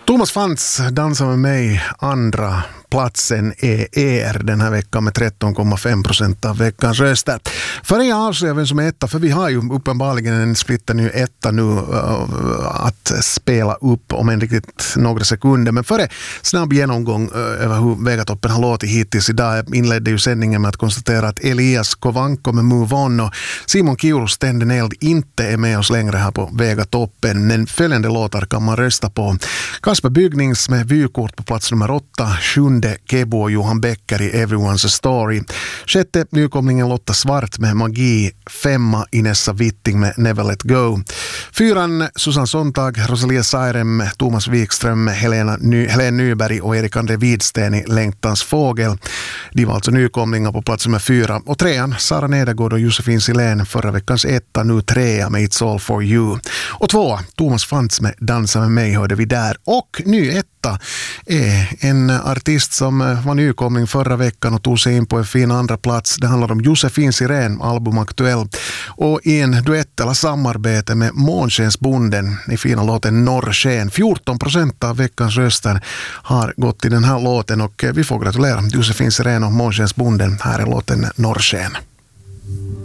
Thomas Fantz dansar med mig. Andra platsen är den här veckan med 13,5% av veckans röster. För jag avslöjar vem som är etta, för vi har ju uppenbarligen en splitter ny etta nu att spela upp om en riktigt några sekunder. Men före snabb genomgång över hur Vegatoppen har låtit hittills idag. Jag inledde ju sändningen med att konstatera att Elias Kovanko med Move On och Simon Kiurus Tänden eld inte är med oss längre här på Vegatoppen. Men följande låtar kan man rösta på. Kasper Bygnings med vykort på plats nummer 8, 7 Kebo och Johan Becker i Everyone's a Story. 6 nykomlingen Lotta Svart med Magi, 5 Inessa Witting med Never Let Go. 4 Susanne Sontag, Rosalia Sairem, Thomas Wikström, Helene Nyberg och Erik André Widsten i Längtans Fågel. De var alltså nykomlingar på plats nummer 4. Och 3 Sara Nedergård och Josefin Silén, förra veckans 1, nu 3 med It's All For You. Och 2 Thomas Fantz med Dansa med mig hörde vi där. Och ny 1 är en artist som var nykomling förra veckan och tog sig in på en fin andra plats. Det handlar om Josefin Silén, album Aktuell. Och i en duett eller samarbete med Månskensbonden i fina låten Norrsken. 14% av veckans röster har gått till den här låten och vi får gratulera Josefin Silén och Månskensbonden. Här är låten Norrsken.